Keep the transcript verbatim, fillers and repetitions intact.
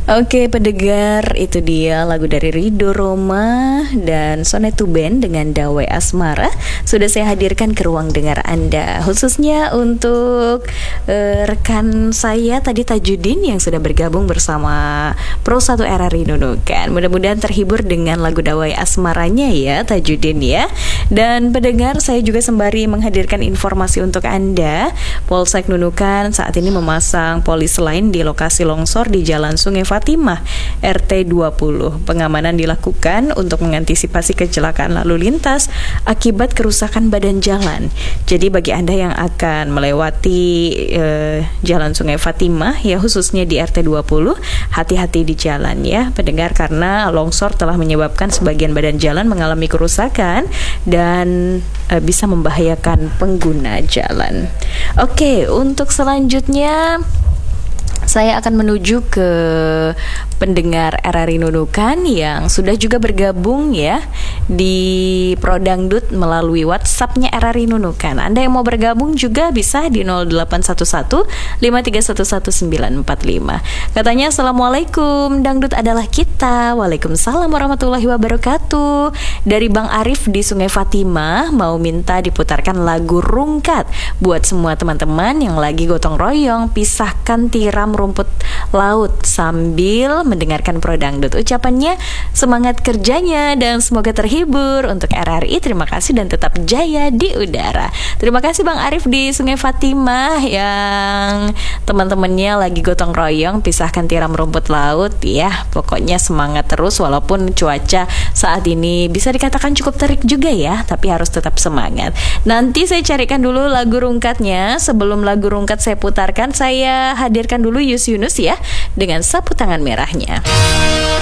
Oke pendengar, itu dia lagu dari Ridho Roma dan Sonetu Band dengan Dawai Asmara sudah saya hadirkan ke ruang dengar Anda, khususnya untuk uh, rekan saya tadi Tajudin yang sudah bergabung bersama Pro satu R R I Nunukan. Mudah-mudahan terhibur dengan lagu Dawai Asmaranya ya Tajudin ya. Dan pendengar, saya juga sembari menghadirkan informasi untuk Anda. Polsek Nunukan saat ini memasang polis lain di lokasi longsor di Jalan Sungai Fatimah R T dua puluh. Pengamanan dilakukan untuk mengantisipasi kecelakaan lalu lintas akibat kerusakan badan jalan. Jadi bagi Anda yang akan melewati eh, Jalan Sungai Fatimah ya, khususnya di R T dua puluh, hati-hati di jalan ya pendengar, karena longsor telah menyebabkan sebagian badan jalan mengalami kerusakan dan eh, bisa membahayakan pengguna jalan. Oke, untuk selanjutnya saya akan menuju ke pendengar R R I Nunukan yang sudah juga bergabung ya di Prodangdut melalui WhatsApp-nya R R I Nunukan. Anda yang mau bergabung juga bisa di nol delapan satu satu lima tiga satu satu sembilan empat lima. Katanya Assalamualaikum, dangdut adalah kita. Waalaikumsalam warahmatullahi wabarakatuh. Dari Bang Arif di Sungai Fatimah mau minta diputarkan lagu Rungkat buat semua teman-teman yang lagi gotong royong pisahkan tiram rumput laut sambil mendengarkan Prodangdut. Ucapannya semangat kerjanya dan semoga terhibur untuk R R I. Terima kasih dan tetap jaya di udara. Terima kasih Bang Arif di Sungai Fatimah yang teman-temannya lagi gotong royong pisahkan tiram rumput laut ya. Pokoknya semangat terus walaupun cuaca saat ini bisa dikatakan cukup terik juga ya, tapi harus tetap semangat. Nanti saya carikan dulu lagu Rungkatnya. Sebelum lagu Rungkat saya putarkan, saya hadirkan dulu Yus Yunus ya dengan Sapu Tangan Merahnya.